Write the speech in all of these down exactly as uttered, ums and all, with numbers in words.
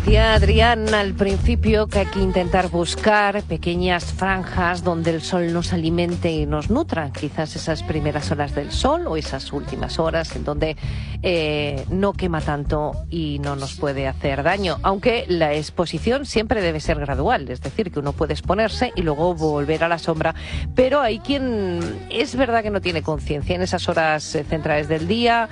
Decía Adrián al principio que hay que intentar buscar pequeñas franjas donde el sol nos alimente y nos nutra. Quizás esas primeras horas del sol o esas últimas horas en donde eh, no quema tanto y no nos puede hacer daño. Aunque la exposición siempre debe ser gradual, es decir, que uno puede exponerse y luego volver a la sombra. Pero hay quien es verdad que no tiene conciencia en esas horas centrales del día.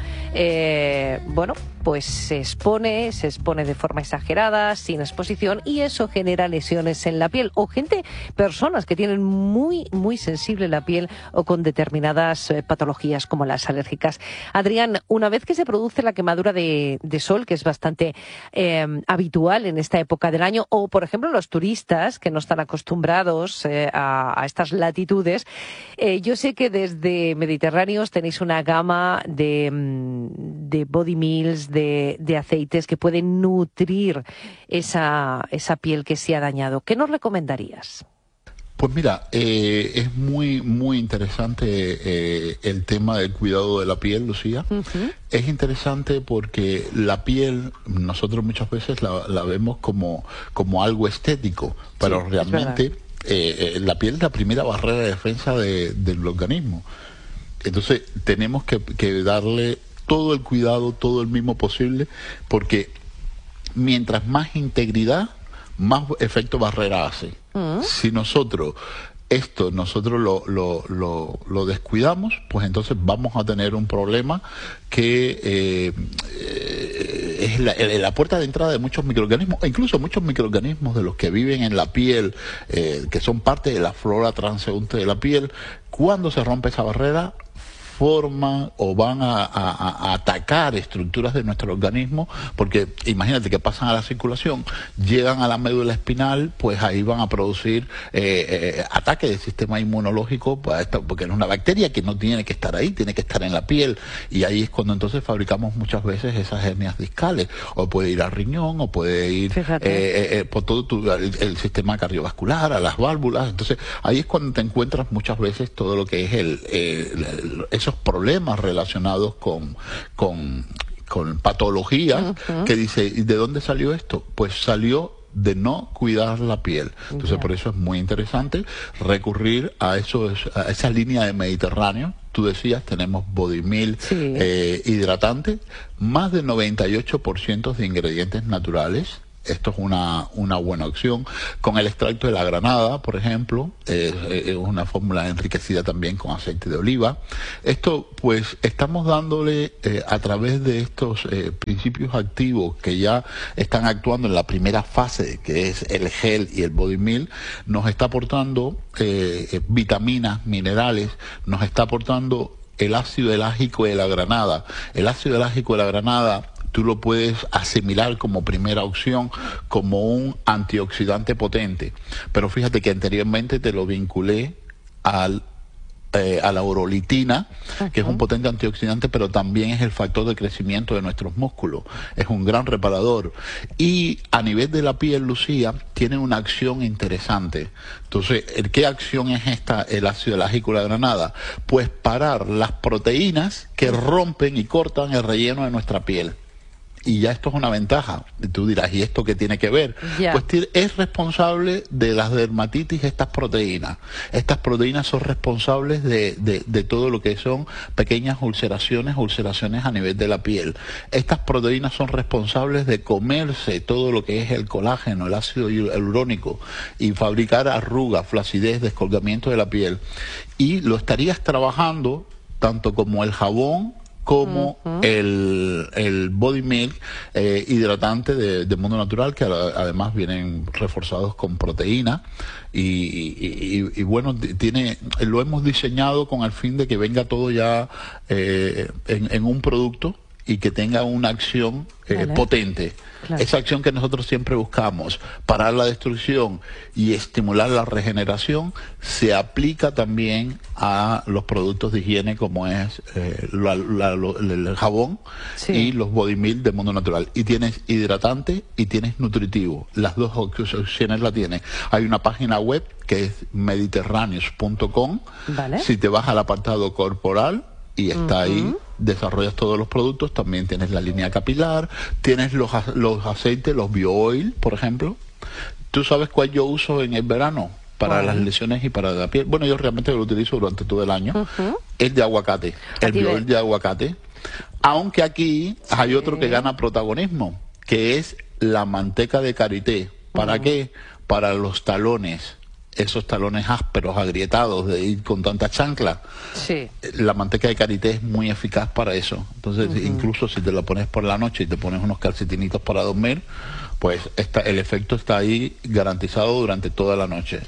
Eh, bueno, pues se expone, se expone de forma exagerada, sin exposición, y eso genera lesiones en la piel. O gente, personas que tienen muy, muy sensible la piel o con determinadas eh, patologías como las alérgicas. Adrián, una vez que se produce la quemadura de, de sol, que es bastante eh, habitual en esta época del año, o por ejemplo los turistas que no están acostumbrados eh, a, a estas latitudes, eh, yo sé que desde Mediterráneos tenéis una gama de, de body meals, De, de aceites que pueden nutrir esa, esa piel que se ha dañado. ¿Qué nos recomendarías? Pues mira, eh, es muy muy interesante eh, el tema del cuidado de la piel, Lucía. Uh-huh. Es interesante porque la piel, nosotros muchas veces la, la vemos como, como algo estético, pero sí, realmente eh, eh, la piel es la primera barrera de defensa de, del organismo. Entonces tenemos que, que darle todo el cuidado, todo el mismo posible, porque mientras más integridad, más efecto barrera hace. Uh-huh. Si nosotros esto nosotros lo, lo, lo, lo descuidamos, pues entonces vamos a tener un problema que eh, eh, es la, la puerta de entrada de muchos microorganismos, e incluso muchos microorganismos de los que viven en la piel, eh, que son parte de la flora transeúnte de la piel. Cuando se rompe esa barrera, forman o van a, a, a atacar estructuras de nuestro organismo, porque imagínate que pasan a la circulación, llegan a la médula espinal, pues ahí van a producir eh, eh, ataques del sistema inmunológico, pues, porque es una bacteria que no tiene que estar ahí, tiene que estar en la piel, y ahí es cuando entonces fabricamos muchas veces esas hernias discales, o puede ir al riñón, o puede ir eh, eh, por todo tu, el, el sistema cardiovascular, a las válvulas. Entonces ahí es cuando te encuentras muchas veces todo lo que es el, el, el esos problemas relacionados con, con, con patologías. Uh-huh. Que dice, ¿de dónde salió esto? Pues salió de no cuidar la piel. Entonces, yeah. Por eso es muy interesante recurrir a, esos, a esa línea de Mediterráneo. Tú decías, tenemos body meal, sí. eh, hidratante, más del noventa y ocho por ciento de ingredientes naturales. Esto es una, una buena opción. Con el extracto de la granada, por ejemplo, es eh, una fórmula enriquecida también con aceite de oliva. Esto, pues, estamos dándole eh, a través de estos eh, principios activos que ya están actuando en la primera fase, que es el gel y el body meal, nos está aportando eh, vitaminas, minerales, nos está aportando el ácido elágico de la granada. El ácido elágico de la granada tú lo puedes asimilar como primera opción, como un antioxidante potente. Pero fíjate que anteriormente te lo vinculé al Eh, a la urolitina, uh-huh. que es un potente antioxidante, pero también es el factor de crecimiento de nuestros músculos. Es un gran reparador. Y a nivel de la piel, Lucía, tiene una acción interesante. Entonces, ¿qué acción es esta, el ácido elágico de la granada? Pues parar las proteínas que rompen y cortan el relleno de nuestra piel. Y ya esto es una ventaja. Tú dirás, ¿y esto qué tiene que ver? Yeah. Pues es responsable de las dermatitis estas proteínas. Estas proteínas son responsables de, de, de todo lo que son pequeñas ulceraciones, ulceraciones a nivel de la piel. Estas proteínas son responsables de comerse todo lo que es el colágeno, el ácido hialurónico, y fabricar arrugas, flacidez, descolgamiento de la piel. Y lo estarías trabajando tanto como el jabón, como uh-huh. el, el body milk eh, hidratante de, de Mundo Natural, que a, además vienen reforzados con proteína y, y, y, y bueno, tiene lo hemos diseñado con el fin de que venga todo ya eh, en, en un producto y que tenga una acción eh, vale. potente. Claro. Esa acción que nosotros siempre buscamos, parar la destrucción y estimular la regeneración, se aplica también a los productos de higiene como es eh, la, la, lo, el jabón sí. y los body milk de Mundo Natural. Y tienes hidratante y tienes nutritivo. Las dos opciones la tienes. Hay una página web que es mediterráneos punto com. Vale. Si te vas al apartado corporal, y está uh-huh. ahí, desarrollas todos los productos, también tienes la línea capilar, tienes los, los aceites, los bio-oil, por ejemplo. ¿Tú sabes cuál yo uso en el verano? Para bueno. las lesiones y para la piel. Bueno, yo realmente lo utilizo durante todo el año. Uh-huh. Es de aguacate, el bio-oil de aguacate. Aunque aquí sí. hay otro que gana protagonismo, que es la manteca de karité. ¿Para uh-huh. qué? Para los talones. Esos talones ásperos, agrietados, de ir con tanta chancla. Sí. La manteca de karité es muy eficaz para eso. Entonces, uh-huh. incluso si te la pones por la noche y te pones unos calcetinitos para dormir, pues está, el efecto está ahí garantizado durante toda la noche.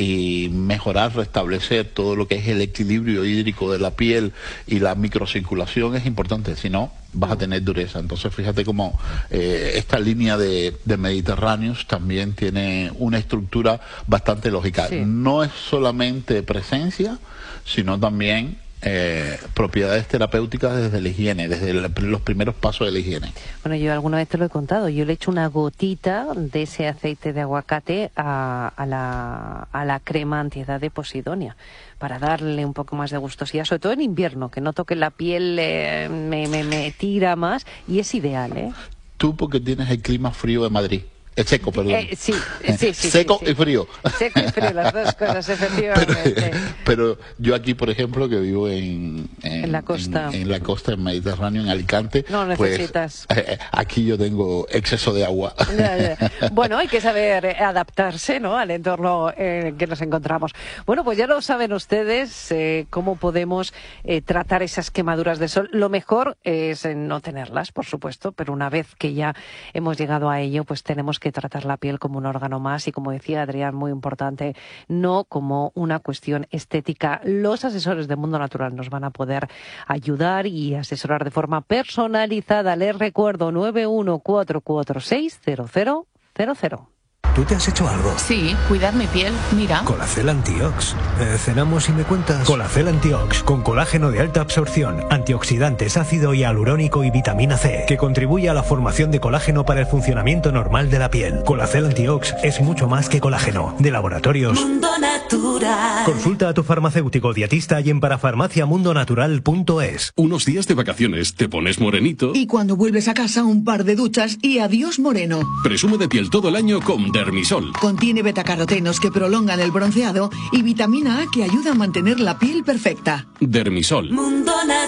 Y mejorar, restablecer todo lo que es el equilibrio hídrico de la piel y la microcirculación es importante, si no vas a tener dureza. Entonces fíjate cómo eh, esta línea de, de Mediterráneos también tiene una estructura bastante lógica. Sí. No es solamente presencia, sino también Eh, propiedades terapéuticas desde la higiene, desde el, los primeros pasos de la higiene. Bueno, yo alguna vez te lo he contado, yo le echo una gotita de ese aceite de aguacate a, a, la, a la crema antiedad de Posidonia, para darle un poco más de gustosidad, sobre todo en invierno, que noto que la piel eh, me, me, me tira más, y es ideal, ¿eh? Tú porque tienes el clima frío de Madrid. Es seco, perdón. Eh, sí, sí, sí. Seco sí, sí. y frío. Seco y frío, las dos cosas, efectivamente. Pero, pero yo aquí, por ejemplo, que vivo en, en, en la costa, en, en la costa del Mediterráneo, en Alicante, no necesitas. Pues, eh, aquí yo tengo exceso de agua. Ya, ya. Bueno, hay que saber adaptarse, ¿no?, al entorno en que nos encontramos. Bueno, pues ya lo saben ustedes, eh, cómo podemos eh, tratar esas quemaduras de sol. Lo mejor es no tenerlas, por supuesto, pero una vez que ya hemos llegado a ello, pues tenemos que que tratar la piel como un órgano más y, como decía Adrián, muy importante, no como una cuestión estética. Los asesores de Mundo Natural nos van a poder ayudar y asesorar de forma personalizada. Les recuerdo nueve uno cuatro cuatro seis cero cero cero cero. ¿Tú te has hecho algo? Sí, cuidar mi piel, mira. Colacel Antiox. Eh, ¿Cenamos y me cuentas? Colacel Antiox, con colágeno de alta absorción, antioxidantes, ácido hialurónico y vitamina C, que contribuye a la formación de colágeno para el funcionamiento normal de la piel. Colacel Antiox es mucho más que colágeno. De laboratorios Mundo Natural. Consulta a tu farmacéutico dietista y en parafarmacia mundo natural punto es. Unos días de vacaciones, te pones morenito. Y cuando vuelves a casa, un par de duchas y adiós moreno. Presume de piel todo el año con Dermisol. Contiene betacarotenos que prolongan el bronceado y vitamina A que ayuda a mantener la piel perfecta. Dermisol. Mundo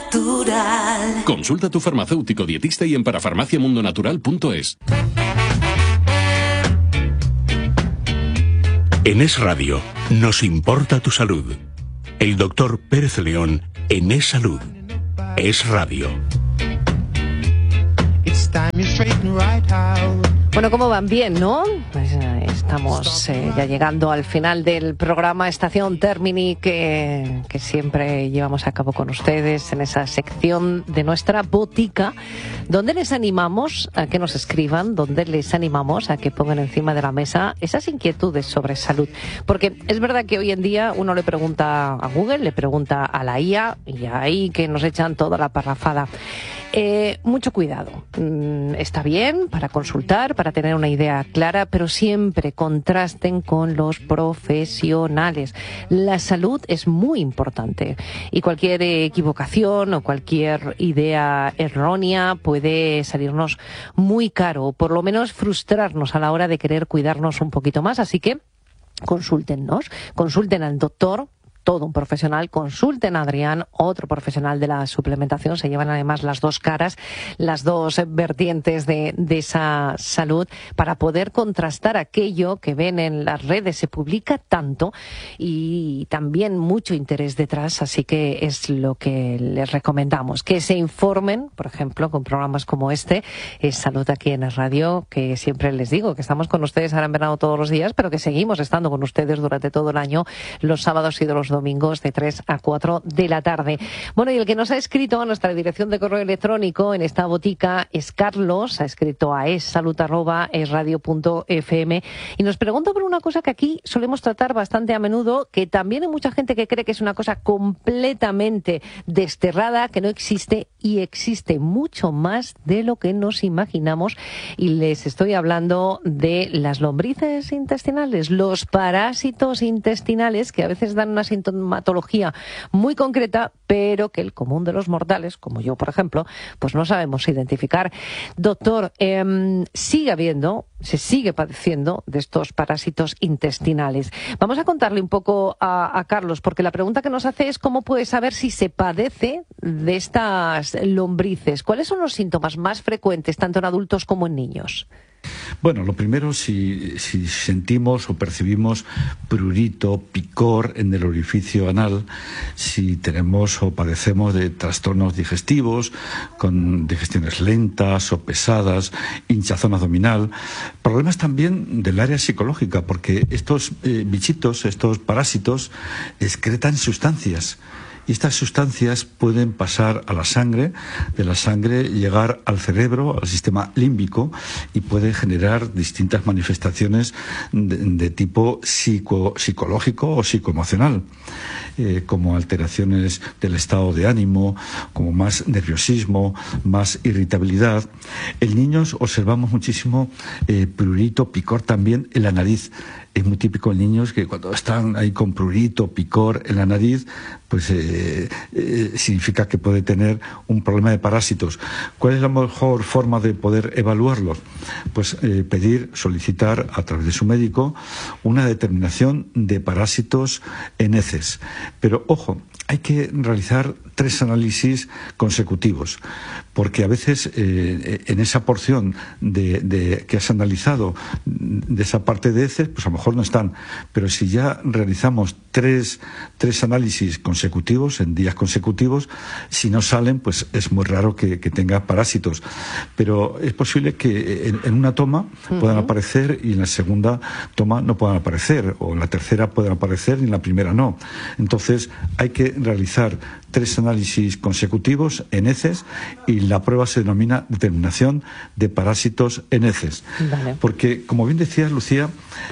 Natural. Consulta a tu farmacéutico dietista y en parafarmacia mundo natural punto es. En Es Radio nos importa tu salud. El doctor Pérez León en Es Salud. Es Radio. Bueno, ¿cómo van? Bien, ¿no? Pues eh, estamos eh, ya llegando al final del programa Estación Termini que, que siempre llevamos a cabo con ustedes en esa sección de nuestra botica, donde les animamos a que nos escriban, donde les animamos a que pongan encima de la mesa esas inquietudes sobre salud. Porque es verdad que hoy en día uno le pregunta a Google, le pregunta a la I A, y ahí que nos echan toda la parrafada. Eh, mucho cuidado. Mm, está bien para consultar, para tener una idea clara, pero siempre contrasten con los profesionales. La salud es muy importante y cualquier equivocación o cualquier idea errónea puede salirnos muy caro, o por lo menos frustrarnos a la hora de querer cuidarnos un poquito más. Así que consúltennos, consulten al doctor, todo un profesional, consulten a Adrián, otro profesional de la suplementación. Se llevan además las dos caras, las dos vertientes de, de esa salud, para poder contrastar aquello que ven en las redes. Se publica tanto y también mucho interés detrás, así que es lo que les recomendamos, que se informen, por ejemplo, con programas como este, es Salud aquí en Es Radio, que siempre les digo que estamos con ustedes ahora en verano todos los días, pero que seguimos estando con ustedes durante todo el año, los sábados y los domingos de tres a cuatro de la tarde. Bueno, y el que nos ha escrito a nuestra dirección de correo electrónico en esta botica es Carlos, ha escrito a essalud arroba esradio punto f m y nos pregunta por una cosa que aquí solemos tratar bastante a menudo, que también hay mucha gente que cree que es una cosa completamente desterrada, que no existe, y existe mucho más de lo que nos imaginamos, y les estoy hablando de las lombrices intestinales, los parásitos intestinales, que a veces dan unas sintomatología muy concreta, pero que el común de los mortales, como yo, por ejemplo, pues no sabemos identificar. Doctor, eh, sigue habiendo, se sigue padeciendo de estos parásitos intestinales. Vamos a contarle un poco a, a Carlos, porque la pregunta que nos hace es cómo puede saber si se padece de estas lombrices. ¿Cuáles son los síntomas más frecuentes, tanto en adultos como en niños? Bueno, lo primero, si, si sentimos o percibimos prurito, picor en el orificio anal, si tenemos o padecemos de trastornos digestivos, con digestiones lentas o pesadas, hinchazón abdominal, problemas también del área psicológica, porque estos eh, bichitos, estos parásitos, excretan sustancias. Y estas sustancias pueden pasar a la sangre, de la sangre llegar al cerebro, al sistema límbico, y pueden generar distintas manifestaciones de, de tipo psico, psicológico o psicoemocional, eh, como alteraciones del estado de ánimo, como más nerviosismo, más irritabilidad. En niños observamos muchísimo eh, prurito, picor también en la nariz. Es muy típico en niños que cuando están ahí con prurito, picor en la nariz, pues eh, eh, significa que puede tener un problema de parásitos. ¿Cuál es la mejor forma de poder evaluarlo? Pues eh, pedir, solicitar a través de su médico una determinación de parásitos en heces. Pero ojo, hay que realizar tres análisis consecutivos, porque a veces eh, en esa porción de, de, que has analizado de esa parte de heces, pues a lo mejor no están, pero si ya realizamos tres, tres análisis consecutivos, en días consecutivos, si no salen, pues es muy raro que, que tenga parásitos, pero es posible que en, en una toma puedan uh-huh. aparecer y en la segunda toma no puedan aparecer, o en la tercera puedan aparecer y en la primera no. Entonces hay que realizar tres análisis consecutivos en heces y la prueba se denomina determinación de parásitos en heces. Vale. Porque, como bien decías, Lucía,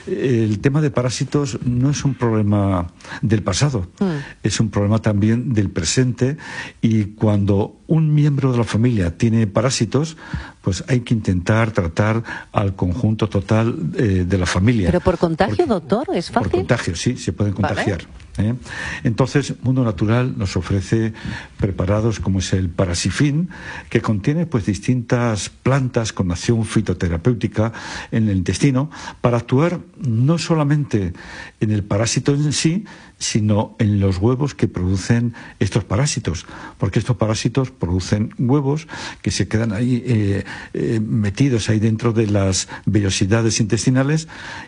el tema de parásitos no es un problema del pasado, mm. es un problema también del presente, y cuando un miembro de la familia tiene parásitos, pues hay que intentar tratar al conjunto total eh, de la familia. ¿Pero por contagio, Porque, doctor? ¿Es fácil? Por contagio, sí, se pueden contagiar. Vale. ¿eh? Entonces, Mundo Natural nos ofrece preparados como es el Parasifin, que contiene pues distintas plantas con acción fitoterapéutica en el intestino para actuar no solamente en el parásito en sí, sino en los huevos que producen estos parásitos, porque estos parásitos producen huevos que se quedan ahí eh, eh, metidos ahí dentro de las vellosidades intestinales,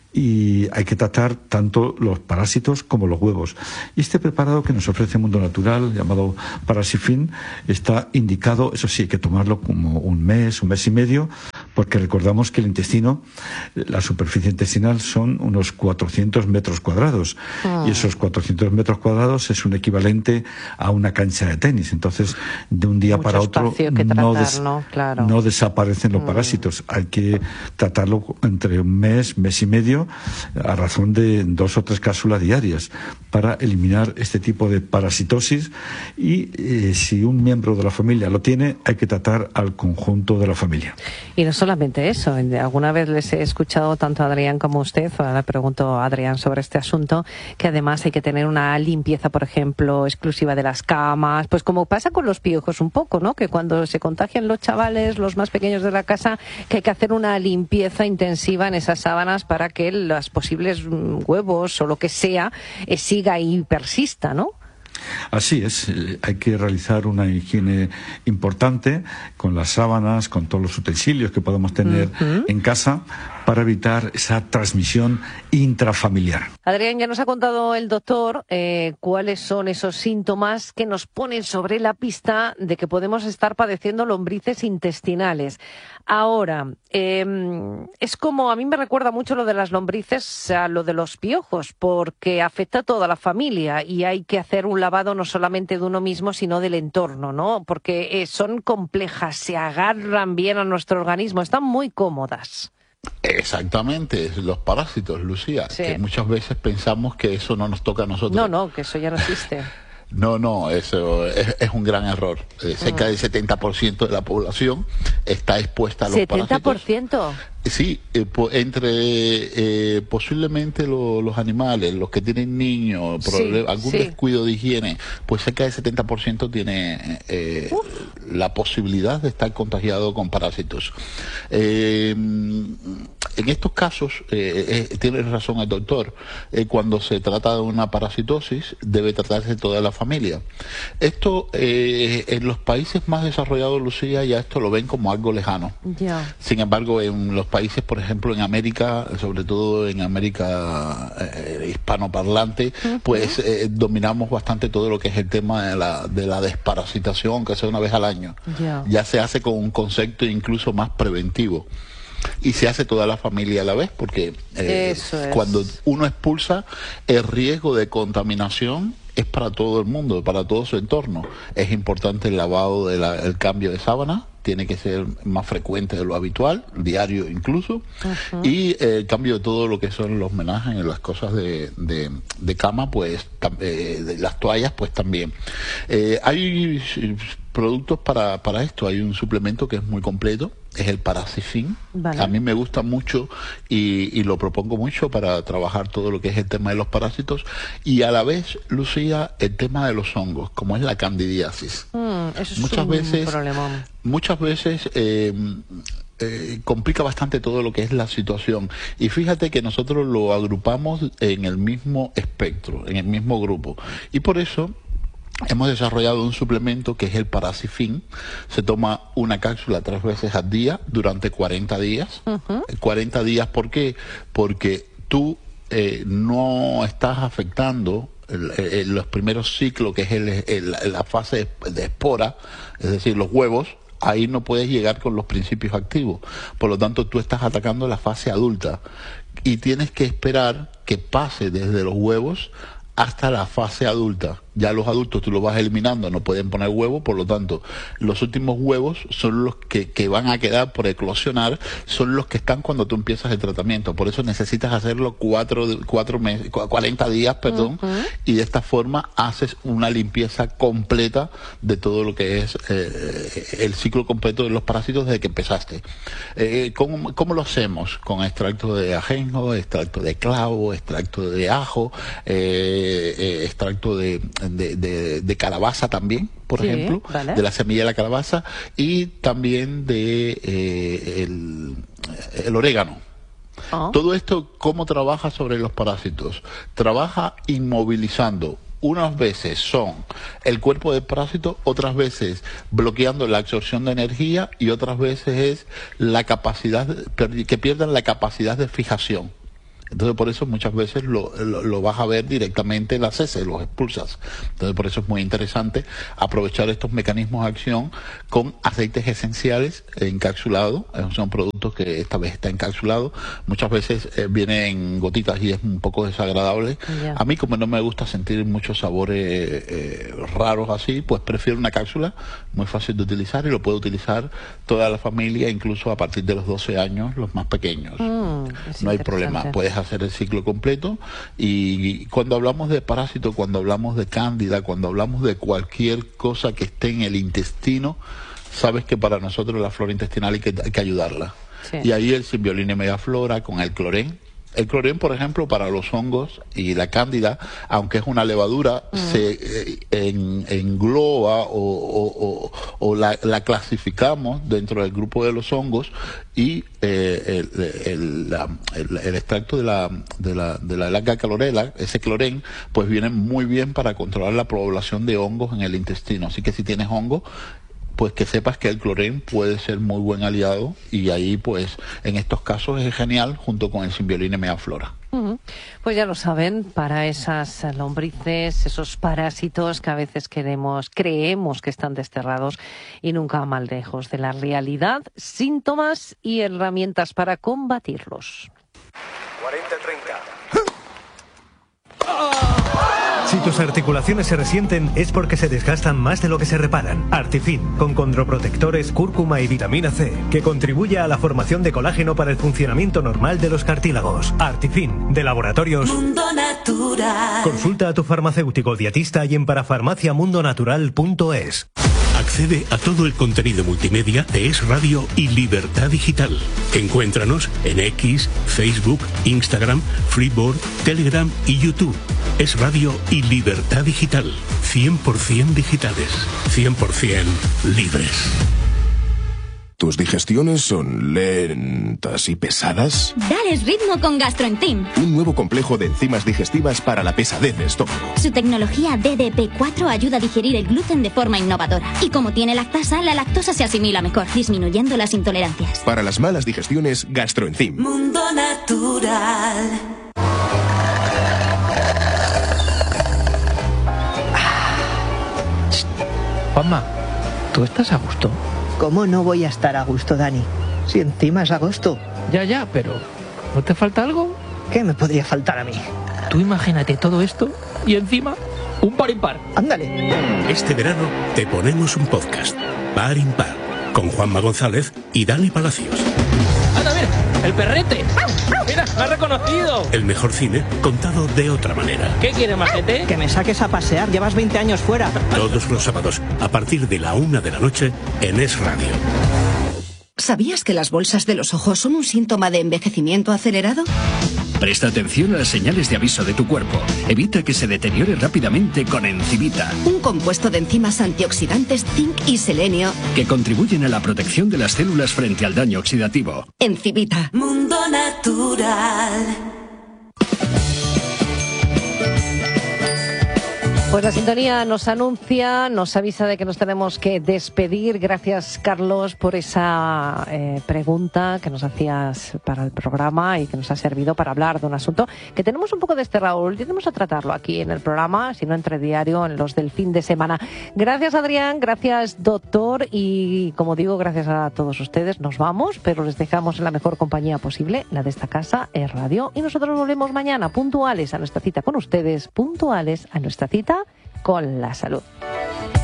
y hay que tratar tanto los parásitos como los huevos. Y este preparado que nos ofrece Mundo Natural, llamado Parasifin, está indicado, eso sí, hay que tomarlo como un mes, un mes y medio, porque recordamos que el intestino, la superficie intestinal son unos cuatrocientos metros cuadrados, ah. y esos cuatrocientos metros cuadrados es un equivalente a una cancha de tenis. Entonces, de un día Mucho para otro tratar, no, des, ¿no? Claro. no desaparecen los mm. parásitos. Hay que tratarlo entre un mes, mes y medio, a razón de dos o tres cápsulas diarias, para eliminar este tipo de parasitosis, y eh, si un miembro de la familia lo tiene, hay que tratar al conjunto de la familia. Y no solamente eso, alguna vez les he escuchado tanto a Adrián como a usted, ahora le pregunto a Adrián sobre este asunto, que además hay que tener una limpieza, por ejemplo, exclusiva de las camas, pues como pasa con los piojos un poco, ¿no? Que cuando se contagian los chavales, los más pequeños de la casa, que hay que hacer una limpieza intensiva en esas sábanas para que los posibles huevos o lo que sea eh, siga y persista, ¿no? Así es, hay que realizar una higiene importante con las sábanas, con todos los utensilios que podemos tener uh-huh. en casa, para evitar esa transmisión intrafamiliar. Adrián, ya nos ha contado el doctor eh, cuáles son esos síntomas que nos ponen sobre la pista de que podemos estar padeciendo lombrices intestinales. Ahora, eh, es como, a mí me recuerda mucho lo de las lombrices a lo de los piojos, porque afecta a toda la familia y hay que hacer un lavado no solamente de uno mismo, sino del entorno, ¿no? Porque eh, son complejas, se agarran bien a nuestro organismo, están muy cómodas. Exactamente, los parásitos, Lucía, sí. que muchas veces pensamos que eso no nos toca a nosotros. No, no, que eso ya no existe. No, no, eso es, es un gran error. Eh, cerca mm. del setenta por ciento de la población está expuesta a los ¿setenta por ciento? parásitos. Sí, eh, po, entre eh, posiblemente lo, los animales, los que tienen niños, sí, algún sí. descuido de higiene, pues cerca del setenta por ciento tiene eh, la posibilidad de estar contagiado con parásitos. Eh, en estos casos, eh, eh, tiene razón el doctor, eh, cuando se trata de una parasitosis, debe tratarse de toda la familia. Esto, eh, en los países más desarrollados, Lucía, ya esto lo ven como algo lejano. Yeah. Sin embargo, en los países, por ejemplo, en América, sobre todo en América eh, hispanoparlante, uh-huh. pues eh, dominamos bastante todo lo que es el tema de la, de la desparasitación, que sea una vez al año. Yeah. Ya se hace con un concepto incluso más preventivo. Y se hace toda la familia a la vez, porque eh, es. cuando uno expulsa, el riesgo de contaminación es para todo el mundo, para todo su entorno. Es importante el lavado, de la, el cambio de sábana, tiene que ser más frecuente de lo habitual, diario incluso, uh-huh. y eh, el cambio de todo lo que son los menajes, las cosas de, de, de cama, pues, eh, de las toallas, pues también. Eh, hay productos para, para esto, hay un suplemento que es muy completo, es el Parasifin. Vale. A mí me gusta mucho y, y lo propongo mucho para trabajar todo lo que es el tema de los parásitos y a la vez, Lucía, el tema de los hongos, como es la candidiasis. Mm, eso es muchas un veces, problemón. Muchas veces eh, eh, complica bastante todo lo que es la situación. Y fíjate que nosotros lo agrupamos en el mismo espectro, en el mismo grupo. Y por eso hemos desarrollado un suplemento que es el Parasifin. Se toma una cápsula tres veces al día durante cuarenta días. Uh-huh. cuarenta días, ¿por qué? Porque tú eh, no estás afectando el, el, los primeros ciclos, que es el, el, la fase de espora, es decir, los huevos. Ahí no puedes llegar con los principios activos. Por lo tanto, tú estás atacando la fase adulta y tienes que esperar que pase desde los huevos hasta la fase adulta. Ya los adultos tú los vas eliminando, no pueden poner huevos, por lo tanto, los últimos huevos son los que, que van a quedar por eclosionar, son los que están cuando tú empiezas el tratamiento. Por eso necesitas hacerlo cuatro, cuatro meses, cuarenta días, perdón, uh-huh. y de esta forma haces una limpieza completa de todo lo que es eh, el ciclo completo de los parásitos desde que empezaste. Eh, ¿cómo, ¿Cómo lo hacemos? Con extracto de ajenjo, extracto de clavo, extracto de ajo, eh, eh, extracto de De, de, de calabaza también, por sí, ejemplo, vale. de la semilla de la calabaza y también de eh, el, el orégano. Oh. Todo esto, ¿cómo trabaja sobre los parásitos? Trabaja inmovilizando. Unas veces son el cuerpo del parásito, otras veces bloqueando la absorción de energía y otras veces es la capacidad, que pierdan la capacidad de fijación. Entonces por eso muchas veces lo, lo, lo vas a ver directamente en las heces, los expulsas. Entonces por eso es muy interesante aprovechar estos mecanismos de acción con aceites esenciales encapsulados. Son productos que esta vez está encapsulado. Muchas veces eh, viene en gotitas y es un poco desagradable. Yeah. A mí, como no me gusta sentir muchos sabores eh, raros así, pues prefiero una cápsula muy fácil de utilizar y lo puede utilizar toda la familia, incluso a partir de los doce años, los más pequeños. Mm, no hay problema. Puedes hacer el ciclo completo y cuando hablamos de parásito, cuando hablamos de cándida, cuando hablamos de cualquier cosa que esté en el intestino, sabes que para nosotros la flora intestinal hay que, hay que ayudarla. Sí. Y ahí el Symbiolina Megaflora con el clorén. El clorén, por ejemplo, para los hongos y la cándida, aunque es una levadura, uh-huh. se eh, en, engloba o, o, o, o la, la clasificamos dentro del grupo de los hongos y eh, el, el, la, el, el extracto de la de la de la alga clorela, ese clorén, pues viene muy bien para controlar la población de hongos en el intestino. Así que si tienes hongo, pues que sepas que el clorén puede ser muy buen aliado y ahí pues en estos casos es genial junto con el Symbiolina Megaflora. Uh-huh. Pues ya lo saben, para esas lombrices, esos parásitos que a veces queremos, creemos que están desterrados y nunca mal lejos de la realidad, síntomas y herramientas para combatirlos. cuarenta treinta. Si Si tus articulaciones se resienten es porque se desgastan más de lo que se reparan. Artifin, con condroprotectores, cúrcuma y vitamina C, que contribuye a la formación de colágeno para el funcionamiento normal de los cartílagos. Artifin, de Laboratorios Mundo Natural. Consulta a tu farmacéutico dietista y en parafarmacia mundo natural punto es. Accede a todo el contenido multimedia de Es Radio y Libertad Digital. Encuéntranos en X, Facebook, Instagram, Freeboard, Telegram y YouTube. Es Radio y Libertad Digital. cien por ciento digitales. cien por ciento libres. ¿Tus digestiones son lentas y pesadas? Dales ritmo con GastroEnzyme. Un nuevo complejo de enzimas digestivas para la pesadez de estómago. Su tecnología D D P cuatro ayuda a digerir el gluten de forma innovadora. Y como tiene lactasa, la lactosa se asimila mejor, disminuyendo las intolerancias. Para las malas digestiones, GastroEnzyme. Mundo Natural. Juanma, ¿tú estás a gusto? ¿Cómo no voy a estar a gusto, Dani? Si encima es agosto. Ya, ya, pero ¿no te falta algo? ¿Qué me podría faltar a mí? Tú imagínate todo esto y encima un par impar. Ándale. Este verano te ponemos un podcast, Par Impar, con Juanma González y Dani Palacios. ¡Anda, mira! ¡El perrete! ¡Mira, me ha reconocido! El mejor cine contado de otra manera. ¿Qué quieres, majete? Que me saques a pasear, llevas veinte años fuera. Todos los sábados, a partir de la una de la noche, en Es Radio. ¿Sabías que las bolsas de los ojos son un síntoma de envejecimiento acelerado? Presta atención a las señales de aviso de tu cuerpo. Evita que se deteriore rápidamente con Encivita, Un compuesto de enzimas antioxidantes zinc y selenio que contribuyen a la protección de las células frente al daño oxidativo. Encivita. Mundo Natural. Pues la sintonía nos anuncia, nos avisa de que nos tenemos que despedir. Gracias, Carlos, por esa eh, pregunta que nos hacías para el programa y que nos ha servido para hablar de un asunto que tenemos un poco desterrado. Tenemos a tratarlo aquí en el programa, sino entre diario, en los del fin de semana. Gracias, Adrián, gracias, doctor, y como digo, gracias a todos ustedes. Nos vamos, pero les dejamos en la mejor compañía posible, la de esta casa, Es Radio, y nosotros volvemos mañana puntuales a nuestra cita con ustedes, puntuales a nuestra cita con la salud.